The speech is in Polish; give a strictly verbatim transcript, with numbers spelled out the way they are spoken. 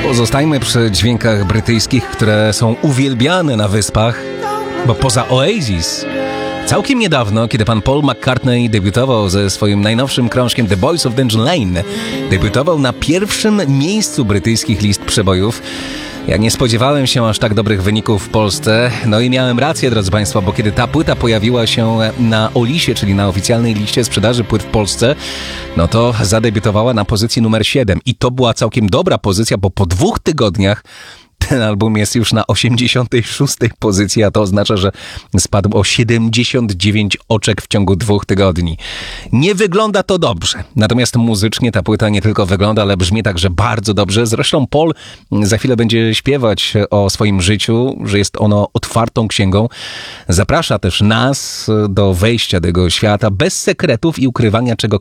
Pozostajmy przy dźwiękach brytyjskich, które są uwielbiane na wyspach, bo poza Oasis, całkiem niedawno, kiedy pan Paul McCartney debiutował ze swoim najnowszym krążkiem The Boys of Danger Lane, debiutował na pierwszym miejscu brytyjskich list przebojów. Ja nie spodziewałem się aż tak dobrych wyników w Polsce, no i miałem rację, drodzy Państwo, bo kiedy ta płyta pojawiła się na Olisie, czyli na oficjalnej liście sprzedaży płyt w Polsce, no to zadebiutowała na pozycji numer siedem i to była całkiem dobra pozycja, bo po dwóch tygodniach ten album jest już na osiemdziesiątej szóstej pozycji, a to oznacza, że spadł o siedemdziesiąt dziewięć oczek w ciągu dwóch tygodni. Nie wygląda to dobrze. Natomiast muzycznie ta płyta nie tylko wygląda, ale brzmi także bardzo dobrze. Zresztą Paul za chwilę będzie śpiewać o swoim życiu, że jest ono otwartą księgą. Zaprasza też nas do wejścia do jego świata bez sekretów i ukrywania czegokolwiek.